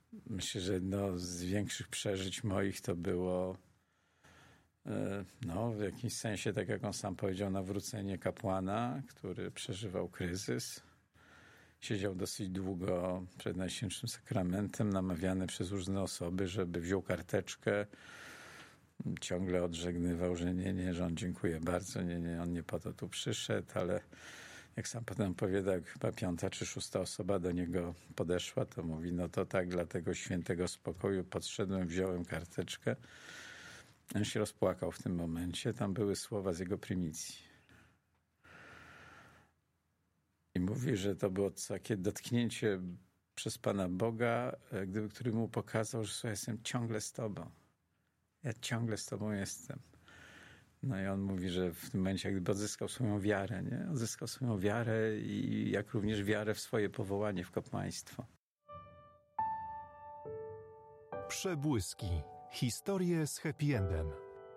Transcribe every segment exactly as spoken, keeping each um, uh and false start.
myślę, że jedno z większych przeżyć moich to było no, w jakimś sensie, tak jak on sam powiedział, nawrócenie kapłana, który przeżywał kryzys. Siedział dosyć długo przed Najświętszym Sakramentem, namawiany przez różne osoby, żeby wziął karteczkę. Ciągle odżegnywał, że nie, nie, że on dziękuję bardzo, nie, nie, on nie po to tu przyszedł, ale jak sam potem opowiada, jak chyba piąta czy szósta osoba do niego podeszła, to mówi, no to tak, dla tego świętego spokoju podszedłem, wziąłem karteczkę. On się rozpłakał w tym momencie. Tam były słowa z jego prymicji. I mówi, że to było takie dotknięcie przez Pana Boga, gdyby, który mu pokazał, że słuchaj, jestem ciągle z Tobą. Ja ciągle z Tobą jestem. No i on mówi, że w tym momencie jakby odzyskał swoją wiarę, nie? Odzyskał swoją wiarę i jak również wiarę w swoje powołanie w kapłaństwo. Przebłyski. Historie z happy endem.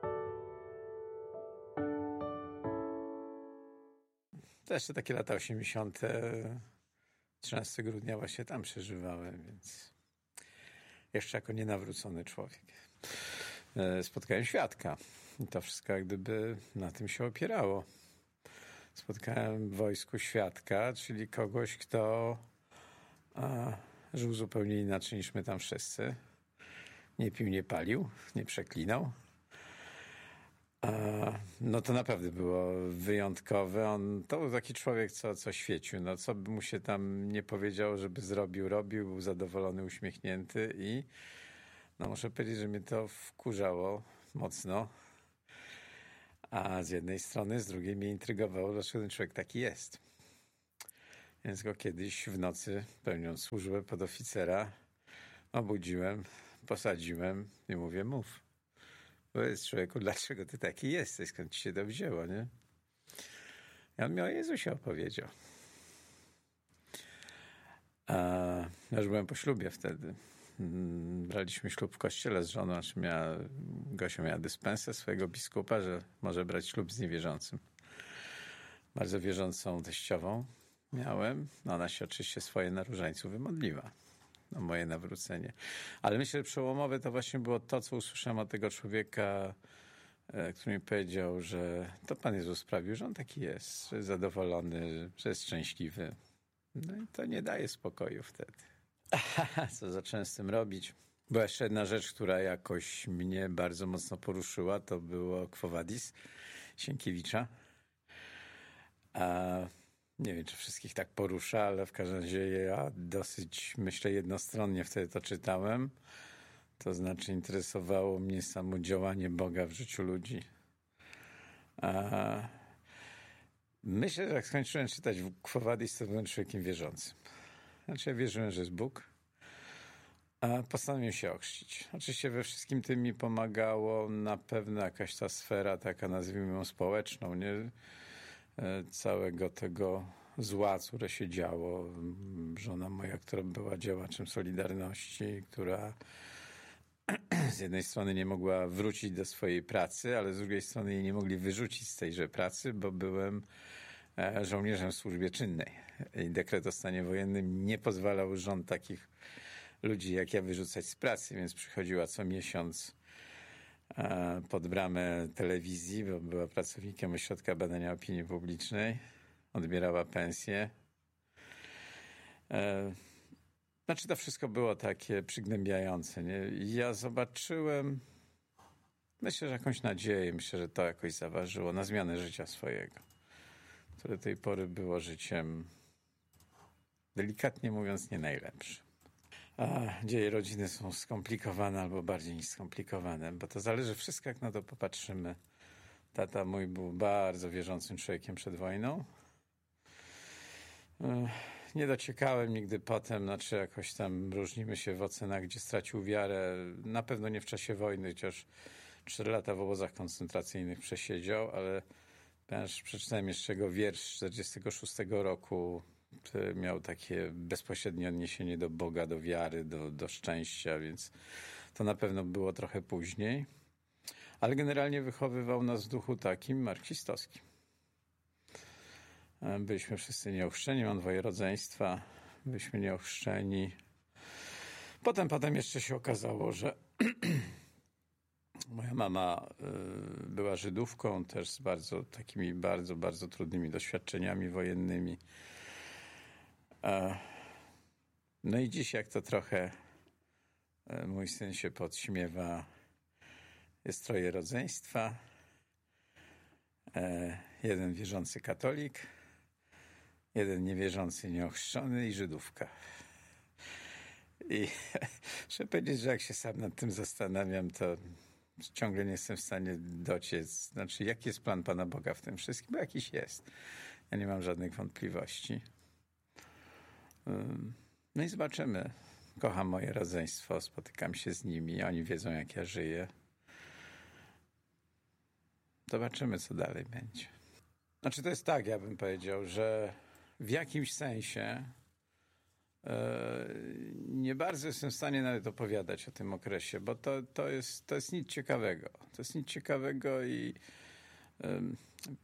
To jeszcze takie lata osiemdziesiąte. trzynastego grudnia właśnie tam przeżywałem, więc jeszcze jako nienawrócony człowiek. Spotkałem świadka. I to wszystko jak gdyby na tym się opierało. Spotkałem w wojsku świadka, czyli kogoś, kto a, żył zupełnie inaczej niż my tam wszyscy. Nie pił, nie palił, nie przeklinał. A, no to naprawdę było wyjątkowe. On, to był taki człowiek, co, co świecił. No, co by mu się tam nie powiedział, żeby zrobił, robił. Był zadowolony, uśmiechnięty i no muszę powiedzieć, że mnie to wkurzało mocno. A z jednej strony, z drugiej mnie intrygowało, dlaczego ten człowiek taki jest. Więc go kiedyś w nocy, pełniąc służbę podoficera, obudziłem, posadziłem i mówię, mów. Powiedz człowieku, dlaczego ty taki jesteś, skąd ci się to wzięło, nie? I on mi o Jezusie opowiedział. A ja już byłem po ślubie wtedy. Braliśmy ślub w kościele z żoną, znaczy miała, Gosia miała dyspensę swojego biskupa, że może brać ślub z niewierzącym. Bardzo wierzącą teściową miałem. Ona się oczywiście swoje na różańcu wymodliła o moje nawrócenie. Ale myślę, że przełomowe to właśnie było to, co usłyszałem od tego człowieka, który mi powiedział, że to Pan Jezus sprawił, że on taki jest, że jest zadowolony, że jest szczęśliwy. No i to nie daje spokoju wtedy. Co zacząłem z tym robić? Była jeszcze jedna rzecz, która jakoś mnie bardzo mocno poruszyła, to było Quo Vadis Sienkiewicza. A nie wiem, czy wszystkich tak porusza, ale w każdym razie ja dosyć, myślę, jednostronnie wtedy to czytałem. To znaczy interesowało mnie samo działanie Boga w życiu ludzi. A myślę, że jak skończyłem czytać Quo Vadis, to byłem człowiekiem wierzącym. Znaczy ja wierzyłem, że jest Bóg, a postanowiłem się ochrzcić. Oczywiście we wszystkim tym mi pomagało na pewno jakaś ta sfera taka, nazwijmy ją społeczną, nie? Całego tego zła, które się działo. Żona moja, która była działaczem Solidarności, która z jednej strony nie mogła wrócić do swojej pracy, ale z drugiej strony jej nie mogli wyrzucić z tejże pracy, bo byłem żołnierzem w służbie czynnej. I dekret o stanie wojennym nie pozwalał rząd takich ludzi jak ja wyrzucać z pracy, więc przychodziła co miesiąc pod bramę telewizji, bo była pracownikiem Ośrodka Badania Opinii Publicznej. Odbierała pensję. Znaczy to wszystko było takie przygnębiające. Nie? I ja zobaczyłem, myślę, że jakąś nadzieję, myślę, że to jakoś zaważyło na zmianę życia swojego, które do tej pory było życiem, delikatnie mówiąc, nie najlepszym. A dzieje rodziny są skomplikowane albo bardziej niż skomplikowane, bo to zależy wszystko, jak na to popatrzymy. Tata mój był bardzo wierzącym człowiekiem przed wojną. Nie dociekałem nigdy potem, znaczy jakoś tam różnimy się w ocenach, gdzie stracił wiarę. Na pewno nie w czasie wojny, chociaż cztery lata w obozach koncentracyjnych przesiedział, ale przeczytałem jeszcze jego wiersz z czterdziestego szóstego roku, który miał takie bezpośrednie odniesienie do Boga, do wiary, do, do szczęścia, więc to na pewno było trochę później. Ale generalnie wychowywał nas w duchu takim marksistowskim. Byliśmy wszyscy nieochrzczeni, mam dwoje rodzeństwa, byliśmy nieochrzczeni. Potem, potem jeszcze się okazało, że moja mama była Żydówką, też z bardzo takimi bardzo, bardzo trudnymi doświadczeniami wojennymi. No i dziś, jak to trochę mój syn się podśmiewa, jest troje rodzeństwa. Jeden wierzący katolik, jeden niewierzący nieochrzczony i Żydówka. I muszę powiedzieć, że jak się sam nad tym zastanawiam, to ciągle nie jestem w stanie dociec, znaczy jaki jest plan Pana Boga w tym wszystkim, bo jakiś jest. Ja nie mam żadnych wątpliwości. No i zobaczymy. Kocham moje rodzeństwo, spotykam się z nimi, oni wiedzą, jak ja żyję. Zobaczymy, co dalej będzie. Znaczy to jest tak, ja bym powiedział, że w jakimś sensie nie bardzo jestem w stanie nawet opowiadać o tym okresie, bo to, to, jest, to jest nic ciekawego. To jest nic ciekawego i um,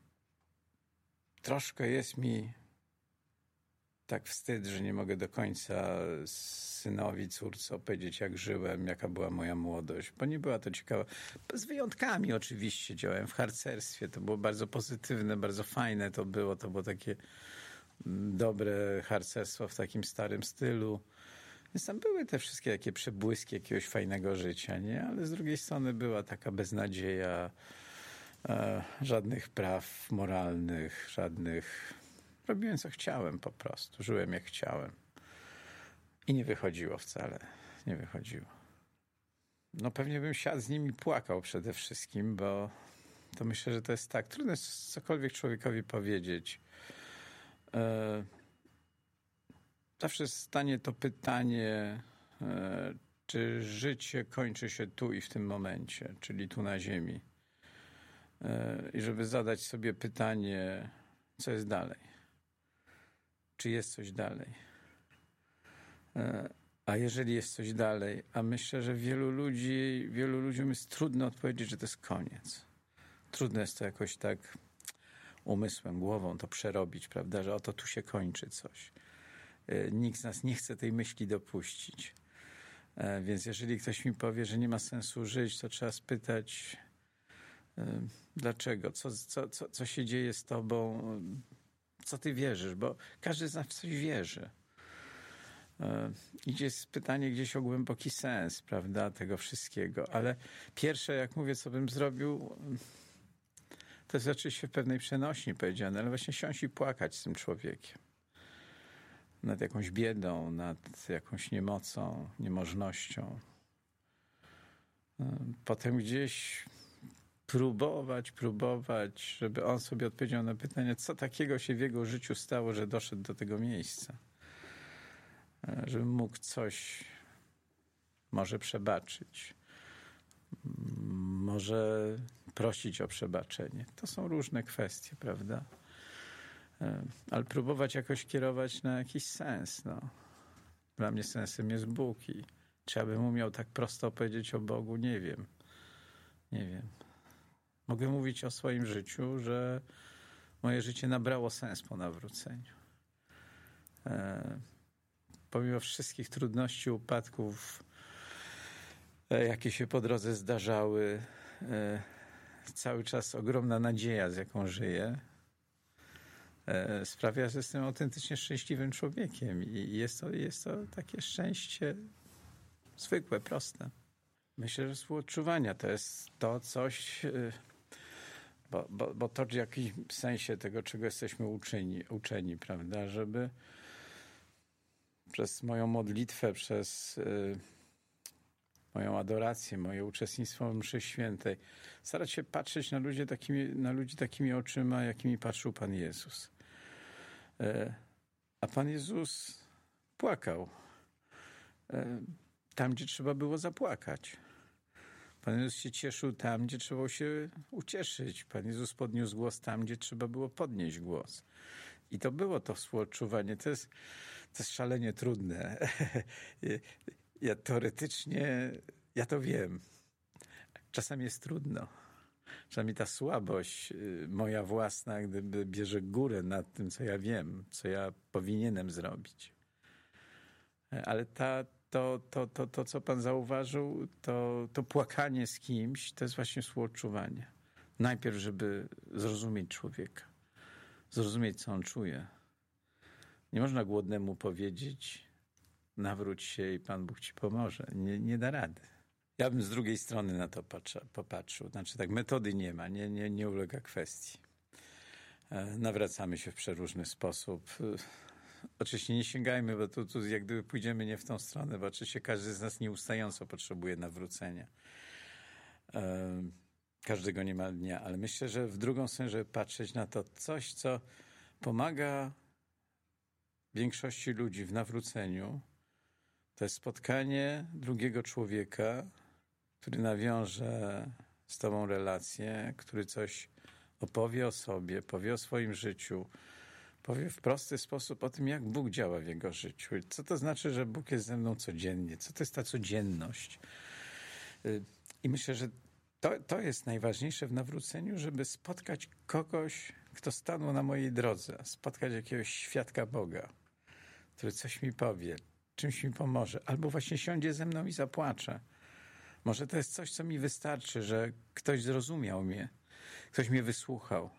troszkę jest mi tak wstyd, że nie mogę do końca synowi, córce opowiedzieć, jak żyłem, jaka była moja młodość, bo nie była to ciekawa. Z wyjątkami oczywiście działałem w harcerstwie, to było bardzo pozytywne, bardzo fajne to było, to było takie dobre harcerstwo w takim starym stylu. Więc tam były te wszystkie takie przebłyski jakiegoś fajnego życia, nie? Ale z drugiej strony była taka beznadzieja, e, żadnych praw moralnych, żadnych... Robiłem co chciałem po prostu, żyłem jak chciałem. I nie wychodziło wcale, nie wychodziło. No pewnie bym siadł z nimi płakał przede wszystkim, bo to myślę, że to jest tak. Trudno jest cokolwiek człowiekowi powiedzieć. E, zawsze stanie to pytanie, e, czy życie kończy się tu i w tym momencie, czyli tu na ziemi. E, I żeby zadać sobie pytanie, co jest dalej. Czy jest coś dalej? E, a jeżeli jest coś dalej, a myślę, że wielu ludzi, wielu ludziom jest trudno odpowiedzieć, że to jest koniec. Trudno jest to jakoś tak umysłem, głową to przerobić, prawda, że oto tu się kończy coś. Nikt z nas nie chce tej myśli dopuścić. Więc jeżeli ktoś mi powie, że nie ma sensu żyć, to trzeba spytać, dlaczego, co, co, co, co się dzieje z tobą, co ty wierzysz, bo każdy z nas w coś wierzy. Idzie pytanie gdzieś o głęboki sens, prawda, tego wszystkiego, ale pierwsze, jak mówię, co bym zrobił, to jest oczywiście w pewnej przenośni powiedziane, ale właśnie siąść i płakać z tym człowiekiem. Nad jakąś biedą, nad jakąś niemocą, niemożnością. Potem gdzieś próbować, próbować, żeby on sobie odpowiedział na pytanie, co takiego się w jego życiu stało, że doszedł do tego miejsca. Żeby mógł coś może przebaczyć. Może prosić o przebaczenie. To są różne kwestie, prawda? Ale próbować jakoś kierować na jakiś sens. No. Dla mnie sensem jest Bóg i czy ja bym umiał tak prosto powiedzieć o Bogu? Nie wiem. Nie wiem. Mogę mówić o swoim życiu, że moje życie nabrało sens po nawróceniu. E, pomimo wszystkich trudności, upadków, e, jakie się po drodze zdarzały, e, cały czas ogromna nadzieja, z jaką żyję, e, sprawia, że jestem autentycznie szczęśliwym człowiekiem i jest to, jest to takie szczęście zwykłe, proste. Myślę, że współodczuwania to jest to coś, e, bo, bo, bo to w jakimś sensie tego, czego jesteśmy uczeni, uczeni, prawda, żeby przez moją modlitwę, przez y, moją adorację, moje uczestnictwo w mszy świętej starać się patrzeć na ludzi takimi, na ludzi takimi oczyma, jakimi patrzył Pan Jezus. Y, a Pan Jezus płakał y, tam, gdzie trzeba było zapłakać. Pan Jezus się cieszył tam, gdzie trzeba było się ucieszyć. Pan Jezus podniósł głos tam, gdzie trzeba było podnieść głos. I to było to współodczuwanie. To jest, to jest szalenie trudne. Ja teoretycznie, ja to wiem. Czasami jest trudno. Czasami ta słabość moja własna, gdyby bierze górę nad tym, co ja wiem, co ja powinienem zrobić. Ale ta, to, to, to, to co pan zauważył, to, to płakanie z kimś, to jest właśnie współodczuwanie. Najpierw, żeby zrozumieć człowieka, zrozumieć, co on czuje. Nie można głodnemu powiedzieć, nawróć się i Pan Bóg ci pomoże. Nie, nie da rady. Ja bym z drugiej strony na to patrza, popatrzył. Znaczy tak, metody nie ma, nie, nie, nie ulega kwestii. Nawracamy się w przeróżny sposób. Oczywiście nie sięgajmy, bo tu, tu jak gdyby pójdziemy nie w tą stronę, bo oczywiście każdy z nas nieustająco potrzebuje nawrócenia. Każdego niemal dnia, ale myślę, że w drugą stronę, żeby patrzeć na to coś, co pomaga większości ludzi w nawróceniu, to jest spotkanie drugiego człowieka, który nawiąże z tobą relację, który coś opowie o sobie, powie o swoim życiu, powie w prosty sposób o tym, jak Bóg działa w jego życiu. Co to znaczy, że Bóg jest ze mną codziennie? Co to jest ta codzienność? I myślę, że to, to jest najważniejsze w nawróceniu, żeby spotkać kogoś, kto stanął na mojej drodze, spotkać jakiegoś świadka Boga, który coś mi powie, czymś mi pomoże, albo właśnie siądzie ze mną i zapłacze. Może to jest coś, co mi wystarczy, że ktoś zrozumiał mnie, ktoś mnie wysłuchał.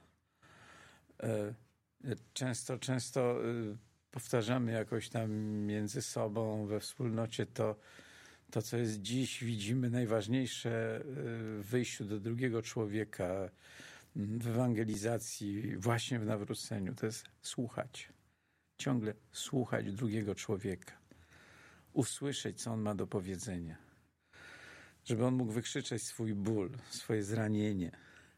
Często, często powtarzamy jakoś tam między sobą we wspólnocie to, to co jest dziś, widzimy najważniejsze w wyjściu do drugiego człowieka, w ewangelizacji, właśnie w nawróceniu. To jest słuchać. Ciągle słuchać drugiego człowieka. Usłyszeć, co on ma do powiedzenia. Żeby on mógł wykrzyczeć swój ból, swoje zranienie.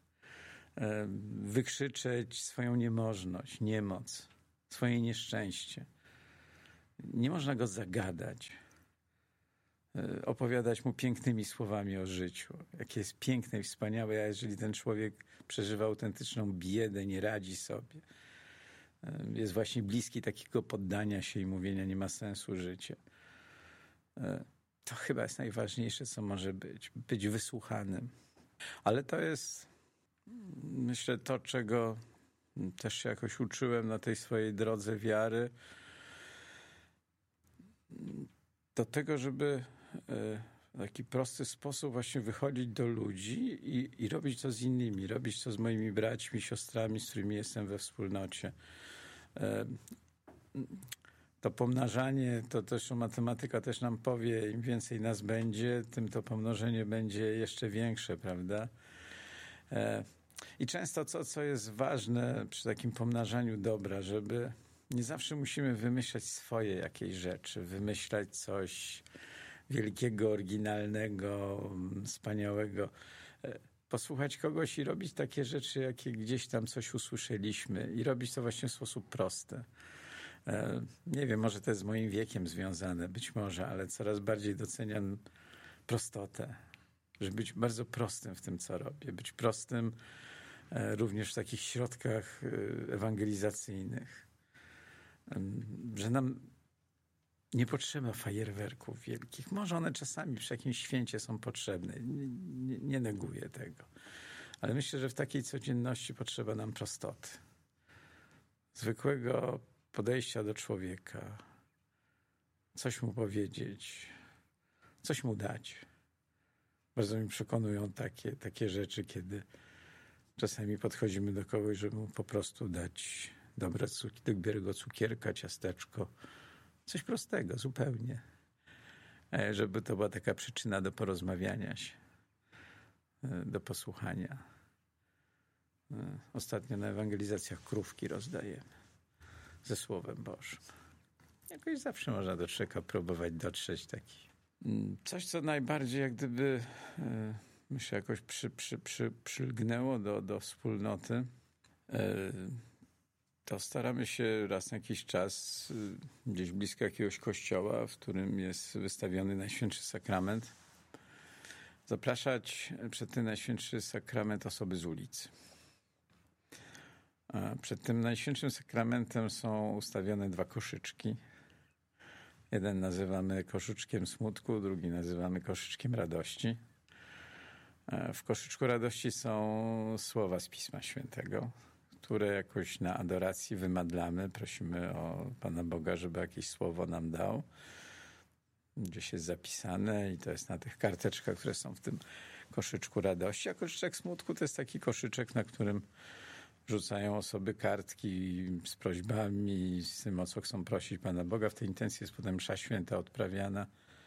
Wykrzyczeć swoją niemożność, niemoc, swoje nieszczęście. Nie można go zagadać. Opowiadać mu pięknymi słowami o życiu. Jakie jest piękne i wspaniałe, a jeżeli ten człowiek przeżywa autentyczną biedę, nie radzi sobie, jest właśnie bliski takiego poddania się i mówienia, nie ma sensu życie. To chyba jest najważniejsze, co może być. Być wysłuchanym. Ale to jest, myślę, to, czego też się jakoś uczyłem na tej swojej drodze wiary. Do tego, żeby w taki prosty sposób właśnie wychodzić do ludzi i, i robić to z innymi. Robić to z moimi braćmi, siostrami, z którymi jestem we wspólnocie. To pomnażanie, to też matematyka też nam powie, im więcej nas będzie, tym to pomnożenie będzie jeszcze większe, prawda? I często to, co jest ważne przy takim pomnażaniu dobra, żeby nie zawsze musimy wymyślać swoje jakieś rzeczy, wymyślać coś wielkiego, oryginalnego, wspaniałego. Posłuchać kogoś i robić takie rzeczy, jakie gdzieś tam coś usłyszeliśmy i robić to właśnie w sposób prosty. Nie wiem, może to jest z moim wiekiem związane, być może, ale coraz bardziej doceniam prostotę, żeby być bardzo prostym w tym, co robię, być prostym również w takich środkach ewangelizacyjnych, że nam nie potrzeba fajerwerków wielkich. Może one czasami przy jakimś święcie są potrzebne, nie, nie, nie neguję tego, ale myślę, że w takiej codzienności potrzeba nam prostoty, zwykłego podejścia do człowieka, coś mu powiedzieć, coś mu dać. Bardzo mi przekonują takie, takie rzeczy, kiedy czasami podchodzimy do kogoś, żeby mu po prostu dać dobre, dobrego cukierka, ciasteczko, coś prostego zupełnie, żeby to była taka przyczyna do porozmawiania się, do posłuchania. Ostatnio na ewangelizacjach krówki rozdajemy ze Słowem Bożym. Jakoś zawsze można do człowieka próbować dotrzeć taki. Coś, co najbardziej jak gdyby, myślę, jakoś przy, przy, przy, przylgnęło do, do wspólnoty, to staramy się raz na jakiś czas gdzieś blisko jakiegoś kościoła, w którym jest wystawiony Najświętszy Sakrament, zapraszać przed ten Najświętszy Sakrament osoby z ulicy. A przed tym Najświętszym Sakramentem są ustawione dwa koszyczki. Jeden nazywamy koszyczkiem smutku, drugi nazywamy koszyczkiem radości. W koszyczku radości są słowa z Pisma Świętego, które jakoś na adoracji wymadlamy. Prosimy o Pana Boga, żeby jakieś słowo nam dał. gdzieś jest zapisane i to jest na tych karteczkach, które są w tym koszyczku radości, a koszyczek smutku to jest taki koszyczek, na którym rzucają osoby kartki z prośbami, z tym, o co chcą prosić Pana Boga. W tej intencji jest potem msza święta odprawiana.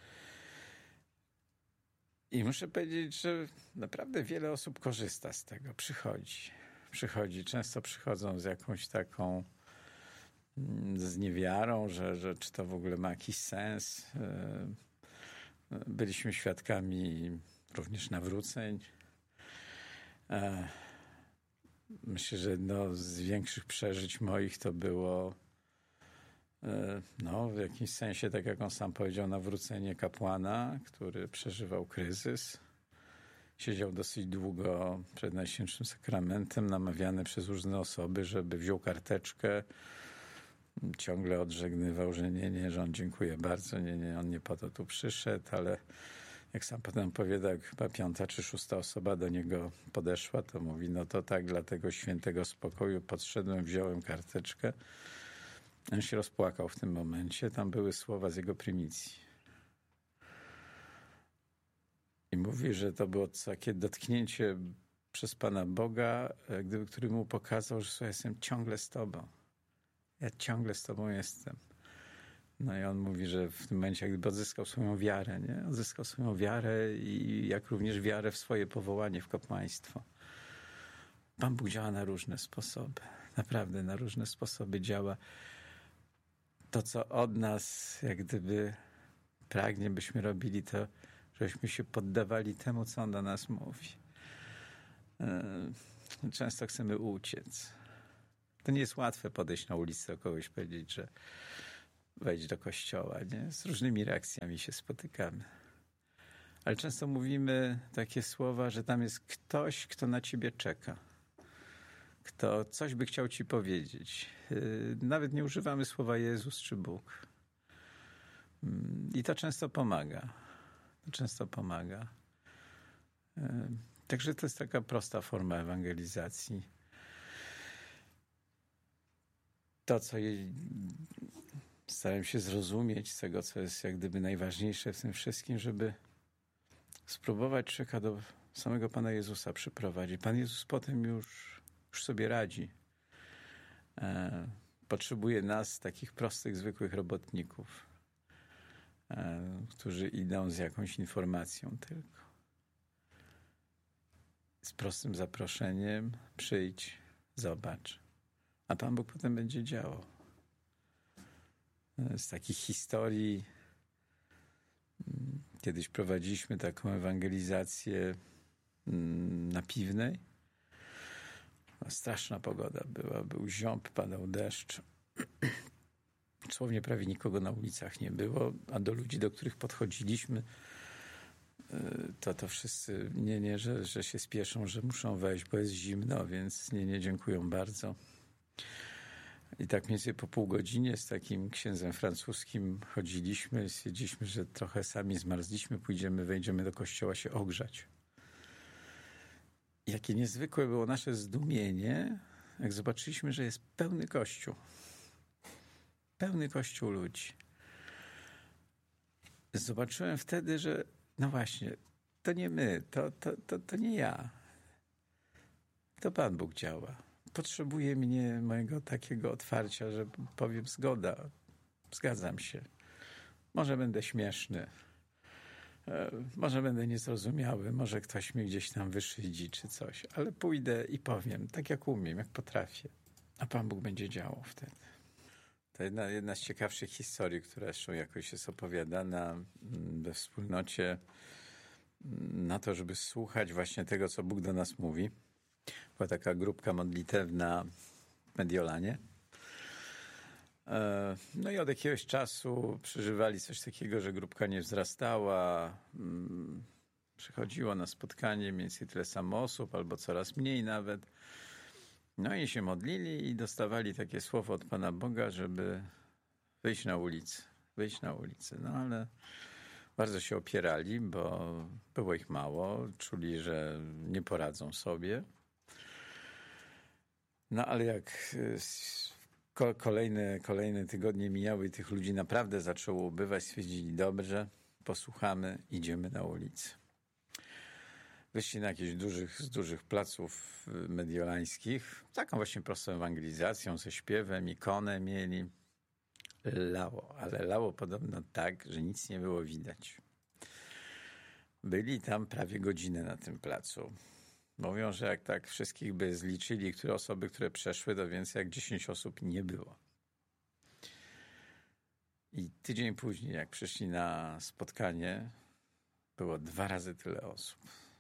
I muszę powiedzieć, że naprawdę wiele osób korzysta z tego, przychodzi. Przychodzi, często przychodzą z jakąś taką z niewiarą, że, że czy to w ogóle ma jakiś sens. Byliśmy świadkami również nawróceń. Myślę, że jedno z większych przeżyć moich to było no, w jakimś sensie, tak jak on sam powiedział, nawrócenie kapłana, który przeżywał kryzys. Siedział dosyć długo przed Najświętszym Sakramentem, namawiany przez różne osoby, żeby wziął karteczkę. Ciągle odżegnywał, że nie, nie, że on dziękuję bardzo, nie, nie, on nie po to tu przyszedł, ale jak sam potem opowiada, jak chyba piąta czy szósta osoba do niego podeszła, to mówi, no to tak, dla tego świętego spokoju podszedłem, wziąłem karteczkę. On się rozpłakał w tym momencie, tam były słowa z jego prymicji. I mówi, że to było takie dotknięcie przez Pana Boga, gdyby, który mu pokazał, że słuchaj, jestem ciągle z Tobą. Ja ciągle z Tobą jestem. No i on mówi, że w tym momencie jak gdyby odzyskał swoją wiarę, nie? Odzyskał swoją wiarę i jak również wiarę w swoje powołanie w kapłaństwo. Pan Bóg działa na różne sposoby. Naprawdę na różne sposoby działa. To, co od nas jak gdyby pragnie, byśmy robili, to żebyśmy się poddawali temu, co On do nas mówi. Często chcemy uciec. To nie jest łatwe podejść na ulicę do kogoś, powiedzieć, że wejdź do kościoła, nie? Z różnymi reakcjami się spotykamy. Ale często mówimy takie słowa, że tam jest ktoś, kto na ciebie czeka. Kto coś by chciał ci powiedzieć. Nawet nie używamy słowa Jezus czy Bóg. I to często pomaga. To często pomaga. Także to jest taka prosta forma ewangelizacji. To, co jej staram się zrozumieć z tego, co jest jak gdyby najważniejsze w tym wszystkim, żeby spróbować człowieka do samego Pana Jezusa przyprowadzić. Pan Jezus potem już, już sobie radzi. E, potrzebuje nas, takich prostych, zwykłych robotników, e, którzy idą z jakąś informacją tylko. Z prostym zaproszeniem przyjdź, zobacz. A Pan Bóg potem będzie działał. Z takich historii kiedyś prowadziliśmy taką ewangelizację na Piwnej. Straszna pogoda była, był ziąb, padał deszcz. Dosłownie prawie nikogo na ulicach nie było, a do ludzi, do których podchodziliśmy, to to wszyscy, nie, nie, że, że się spieszą, że muszą wejść, bo jest zimno, więc nie, nie, dziękują bardzo. I tak mniej więcej po pół godzinie z takim księdzem francuskim chodziliśmy, stwierdziliśmy, że trochę sami zmarzliśmy, pójdziemy, wejdziemy do kościoła się ogrzać. I jakie niezwykłe było nasze zdumienie, jak zobaczyliśmy, że jest pełny kościół. Pełny kościół ludzi. Zobaczyłem wtedy, że no właśnie, to nie my, to, to, to, to nie ja. To Pan Bóg działa. Potrzebuje mnie, mojego takiego otwarcia, że powiem zgoda, zgadzam się. Może będę śmieszny, może będę niezrozumiały, może ktoś mnie gdzieś tam wyszydzi czy coś, ale pójdę i powiem, tak jak umiem, jak potrafię. A Pan Bóg będzie działał wtedy. To jedna, jedna z ciekawszych historii, która zresztą jakoś jest opowiadana we wspólnocie na to, żeby słuchać właśnie tego, co Bóg do nas mówi. Była taka grupka modlitewna w Mediolanie. No i od jakiegoś czasu przeżywali coś takiego, że grupka nie wzrastała. Przychodziło na spotkanie mniej więcej tyle samo osób, albo coraz mniej nawet. No i się modlili i dostawali takie słowo od Pana Boga, żeby wyjść na ulicę. Wyjść na ulicę. No ale bardzo się opierali, bo było ich mało. Czuli, że nie poradzą sobie. No ale jak ko- kolejne, kolejne tygodnie mijały i tych ludzi naprawdę zaczęło ubywać. Stwierdzili, dobrze, posłuchamy, idziemy na ulicę. Wyszli na jakichś dużych, z dużych placów mediolańskich, taką właśnie prostą ewangelizacją, ze śpiewem, ikonę mieli. Lało, ale lało podobno tak, że nic nie było widać. Byli tam prawie godzinę na tym placu. Mówią, że jak tak wszystkich by zliczyli, które osoby, które przeszły, to więcej jak dziesięć osób nie było. I tydzień później, jak przyszli na spotkanie, było dwa razy tyle osób.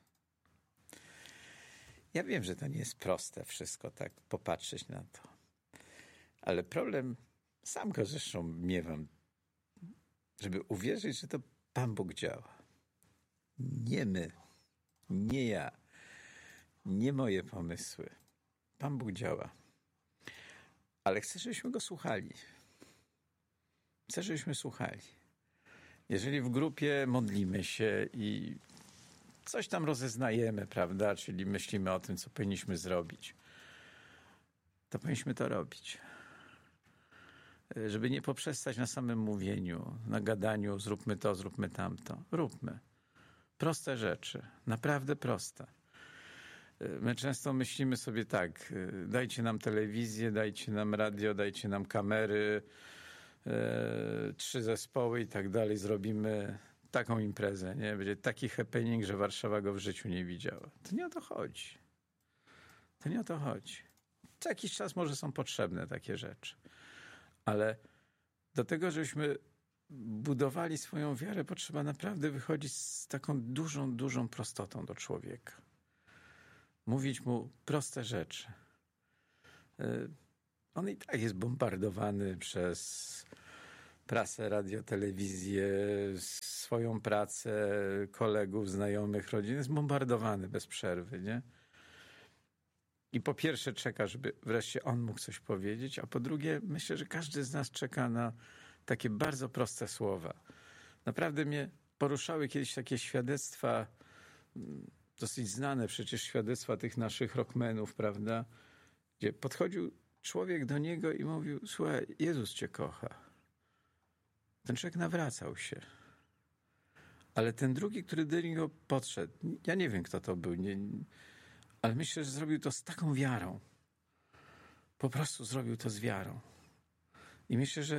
Ja wiem, że to nie jest proste wszystko tak popatrzeć na to. Ale problem, sam go zresztą miewam, żeby uwierzyć, że to Pan Bóg działa. Nie my, nie ja, nie moje pomysły. Pan Bóg działa. Ale chcę, żebyśmy Go słuchali. Chcę, żebyśmy słuchali. Jeżeli w grupie modlimy się i coś tam rozeznajemy, prawda, czyli myślimy o tym, co powinniśmy zrobić, to powinniśmy to robić. Żeby nie poprzestać na samym mówieniu, na gadaniu, zróbmy to, zróbmy tamto. Róbmy. Proste rzeczy. Naprawdę proste. My często myślimy sobie tak, dajcie nam telewizję, dajcie nam radio, dajcie nam kamery, e, trzy zespoły i tak dalej, zrobimy taką imprezę, nie? Będzie taki happening, że Warszawa go w życiu nie widziała. To nie o to chodzi. To nie o to chodzi. Co jakiś czas może są potrzebne takie rzeczy. Ale do tego, żebyśmy budowali swoją wiarę, potrzeba naprawdę wychodzić z taką dużą, dużą prostotą do człowieka. Mówić mu proste rzeczy. On i tak jest bombardowany przez prasę, radio, telewizję, swoją pracę, kolegów, znajomych, rodzin. Jest bombardowany bez przerwy, nie? I po pierwsze czeka, żeby wreszcie on mógł coś powiedzieć, a po drugie myślę, że każdy z nas czeka na takie bardzo proste słowa. Naprawdę mnie poruszały kiedyś takie świadectwa, dosyć znane przecież świadectwa tych naszych rockmenów, prawda? Gdzie podchodził człowiek do niego i mówił, słuchaj, Jezus cię kocha. Ten człowiek nawracał się. Ale ten drugi, który do niego podszedł, ja nie wiem, kto to był, nie, ale myślę, że zrobił to z taką wiarą. Po prostu zrobił to z wiarą. I myślę, że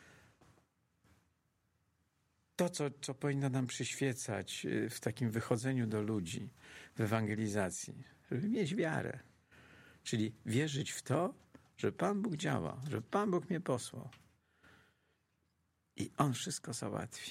to, co, co powinno nam przyświecać w takim wychodzeniu do ludzi, w ewangelizacji, żeby mieć wiarę. Czyli wierzyć w to, że Pan Bóg działa, że Pan Bóg mnie posłał. I On wszystko załatwi.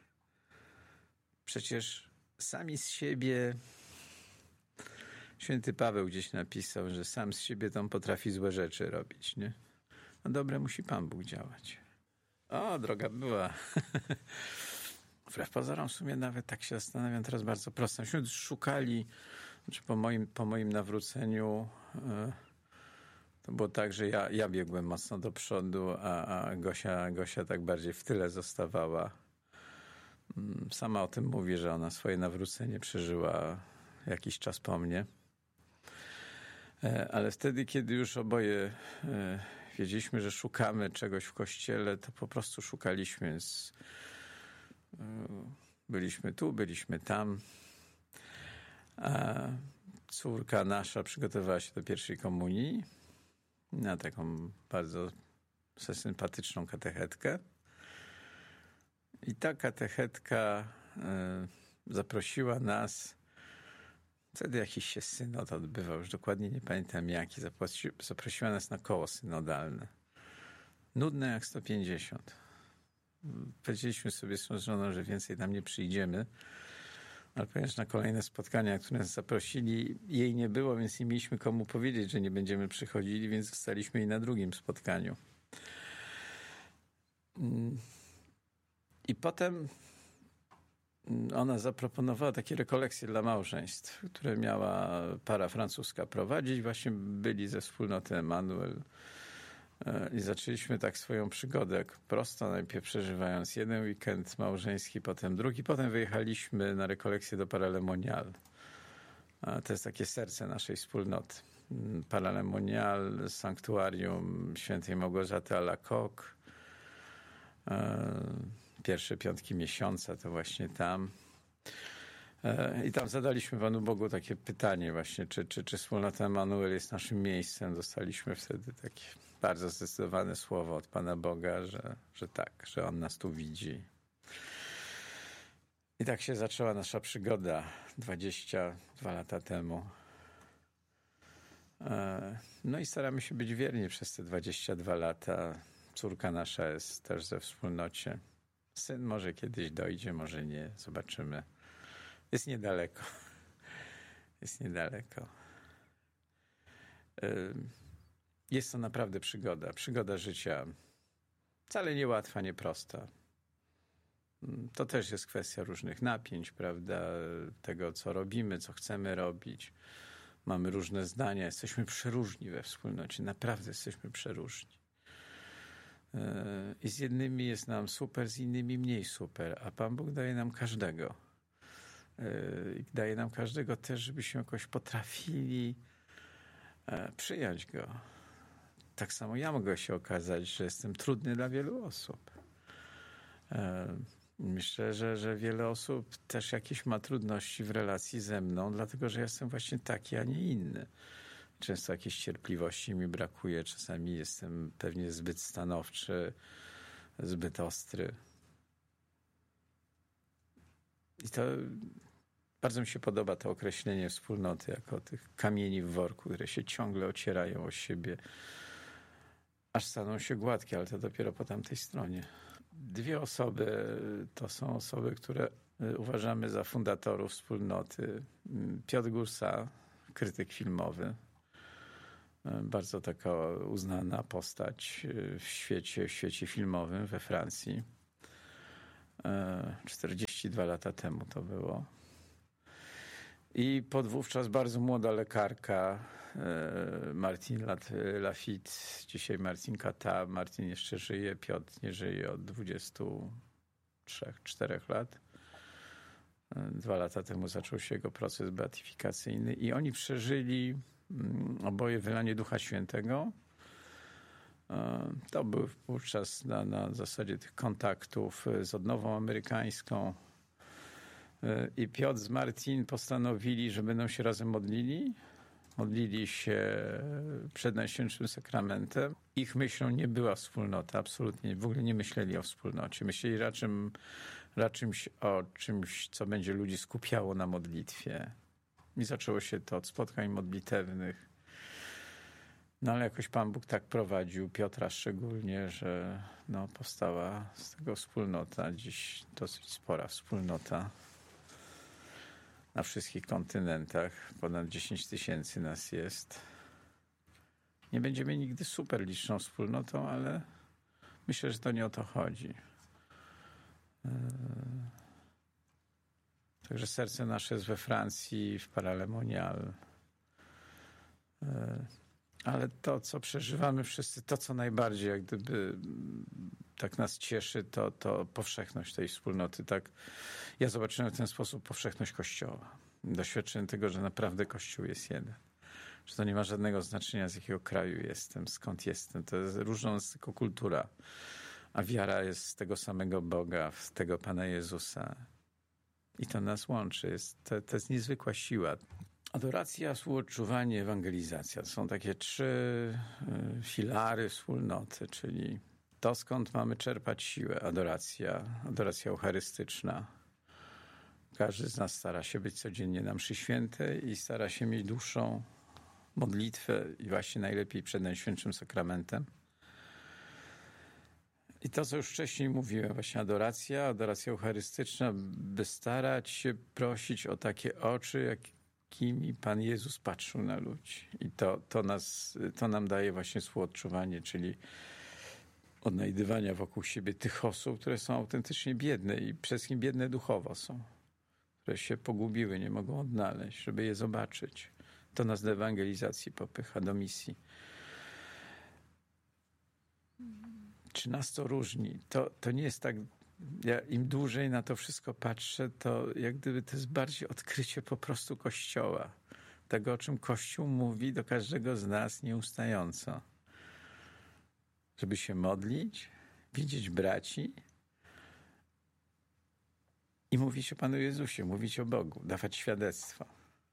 Przecież sami z siebie... Święty Paweł gdzieś napisał, że sam z siebie to on potrafi złe rzeczy robić, nie? No dobre musi Pan Bóg działać. O, droga była. Wbrew pozorom w sumie nawet tak się zastanawiam teraz bardzo prosto. Myśmy szukali, znaczy po moim, po moim nawróceniu e, to było tak, że ja, ja biegłem mocno do przodu, a, a Gosia, Gosia tak bardziej w tyle zostawała. Sama o tym mówi, że ona swoje nawrócenie przeżyła jakiś czas po mnie. Ale wtedy, kiedy już oboje wiedzieliśmy, że szukamy czegoś w Kościele, to po prostu szukaliśmy. Więc byliśmy tu, byliśmy tam. A córka nasza przygotowała się do pierwszej komunii na taką bardzo sympatyczną katechetkę. I ta katechetka zaprosiła nas. Wtedy jakiś się synod odbywał, już dokładnie nie pamiętam jaki. Zaprosiła nas na koło synodalne. Nudne jak sto pięćdziesiąt. Powiedzieliśmy sobie z żoną, że więcej tam nie przyjdziemy. Ale ponieważ na kolejne spotkania, które nas zaprosili, jej nie było, więc nie mieliśmy komu powiedzieć, że nie będziemy przychodzili, więc zostaliśmy jej na drugim spotkaniu. I potem ona zaproponowała takie rekolekcje dla małżeństw, które miała para francuska prowadzić. Właśnie byli ze wspólnoty Emanuel i zaczęliśmy tak swoją przygodę prosto, najpierw przeżywając jeden weekend małżeński, potem drugi. Potem wyjechaliśmy na rekolekcję do Paralemonial. To jest takie serce naszej wspólnoty. Paralemonial, Sanktuarium Świętej Małgorzaty Alacoque. Pierwsze piątki miesiąca to właśnie tam. I tam zadaliśmy Panu Bogu takie pytanie właśnie, czy, czy, czy wspólnota Emanuel jest naszym miejscem. Dostaliśmy wtedy takie bardzo zdecydowane słowo od Pana Boga, że, że tak, że On nas tu widzi. I tak się zaczęła nasza przygoda dwadzieścia dwa lata temu. No i staramy się być wierni przez te dwadzieścia dwa lata. Córka nasza jest też ze wspólnocie. Syn może kiedyś dojdzie, może nie. Zobaczymy. Jest niedaleko. Jest niedaleko. Jest to naprawdę przygoda. Przygoda życia. Wcale niełatwa, nieprosta. To też jest kwestia różnych napięć, prawda? Tego, co robimy, co chcemy robić. Mamy różne zdania. Jesteśmy przeróżni we wspólnocie. Naprawdę jesteśmy przeróżni. I z jednymi jest nam super, z innymi mniej super. A Pan Bóg daje nam każdego. I daje nam każdego też, żebyśmy jakoś potrafili przyjąć go. Tak samo ja mogę się okazać, że jestem trudny dla wielu osób. Myślę, że, że wiele osób też jakieś ma trudności w relacji ze mną, dlatego że jestem właśnie taki, a nie inny. Często jakiejś cierpliwości mi brakuje, czasami jestem pewnie zbyt stanowczy, zbyt ostry. I to bardzo mi się podoba to określenie wspólnoty jako tych kamieni w worku, które się ciągle ocierają o siebie, aż staną się gładkie, ale to dopiero po tamtej stronie. Dwie osoby to są osoby, które uważamy za fundatorów wspólnoty. Piotr Gursa, krytyk filmowy, bardzo taka uznana postać w świecie, w świecie filmowym we Francji. czterdzieści dwa lata temu to było. I podwówczas bardzo młoda lekarka Martin Lafitte, dzisiaj Martin Kata. Martin jeszcze żyje, Piotr nie żyje od dwudziestu trzech czterech lat. Dwa lata temu zaczął się jego proces beatyfikacyjny i oni przeżyli oboje wylanie Ducha Świętego. To był wówczas na, na zasadzie tych kontaktów z odnową amerykańską. I Piotr z Martin postanowili, że będą się razem modlili. Modlili się przed Najświętszym Sakramentem. Ich myślą nie była wspólnota, absolutnie. W ogóle nie myśleli o wspólnocie. Myśleli raczej, raczej o czymś, co będzie ludzi skupiało na modlitwie. I zaczęło się to od spotkań modlitewnych. No ale jakoś Pan Bóg tak prowadził, Piotra szczególnie, że no, powstała z tego wspólnota. Dziś dosyć spora wspólnota. Na wszystkich kontynentach. Ponad dziesięć tysięcy nas jest. Nie będziemy nigdy super liczną wspólnotą, ale myślę, że to nie o to chodzi. Także serce nasze jest we Francji, w Paralemonial. Ale to, co przeżywamy wszyscy, to, co najbardziej jak gdyby tak nas cieszy, to, to powszechność tej wspólnoty. Tak, ja zobaczyłem w ten sposób powszechność Kościoła. Doświadczyłem tego, że naprawdę Kościół jest jeden. Że to nie ma żadnego znaczenia, z jakiego kraju jestem, skąd jestem. To jest różna nas tylko kultura. A wiara jest z tego samego Boga, z tego Pana Jezusa. I to nas łączy. Jest, to, to jest niezwykła siła. Adoracja, współodczuwanie, ewangelizacja. To są takie trzy filary wspólnoty, czyli to, skąd mamy czerpać siłę. Adoracja, adoracja eucharystyczna. Każdy z nas stara się być codziennie na mszy świętej i stara się mieć dłuższą modlitwę i właśnie najlepiej przed Najświętszym Sakramentem. I to, co już wcześniej mówiłem, właśnie adoracja, adoracja eucharystyczna, by starać się prosić o takie oczy, jak jakimi Pan Jezus patrzył na ludzi. I to, to, nas, to nam daje właśnie współodczuwanie, czyli odnajdywania wokół siebie tych osób, które są autentycznie biedne i przede wszystkim biedne duchowo są, które się pogubiły, nie mogą odnaleźć, żeby je zobaczyć. To nas do ewangelizacji popycha, do misji. Czy nas to różni? To, to nie jest tak. Ja im dłużej na to wszystko patrzę, to jak gdyby to jest bardziej odkrycie po prostu Kościoła. tego, o czym Kościół mówi do każdego z nas nieustająco. Żeby się modlić, widzieć braci i mówić o Panu Jezusie, mówić o Bogu, dawać świadectwo.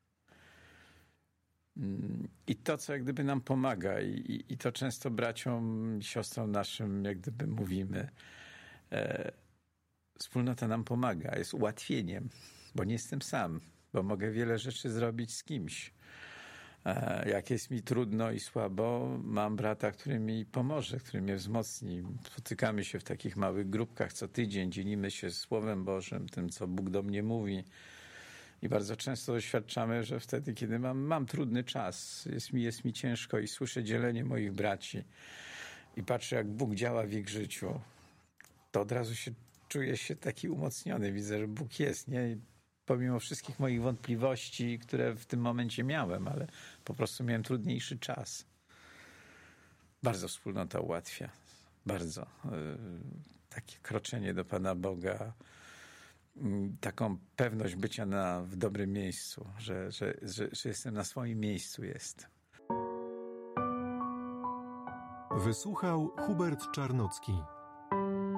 I to, co jak gdyby nam pomaga i, i to często braciom, siostrom naszym jak gdyby mówimy, e, wspólnota nam pomaga, jest ułatwieniem, bo nie jestem sam, bo mogę wiele rzeczy zrobić z kimś. E, jak jest mi trudno i słabo, mam brata, który mi pomoże, który mnie wzmocni. Spotykamy się w takich małych grupkach co tydzień, dzielimy się Słowem Bożym, tym, co Bóg do mnie mówi. I bardzo często doświadczamy, że wtedy, kiedy mam, mam trudny czas, jest mi, jest mi ciężko i słyszę dzielenie moich braci i patrzę, jak Bóg działa w ich życiu, to od razu się czuję się taki umocniony. Widzę, że Bóg jest, nie? I pomimo wszystkich moich wątpliwości, które w tym momencie miałem, ale po prostu miałem trudniejszy czas. Bardzo wspólnota ułatwia. Bardzo. Yy, takie kroczenie do Pana Boga, taką pewność bycia na, w dobrym miejscu, że, że, że, że jestem na swoim miejscu jest. Wysłuchał Hubert Czarnocki.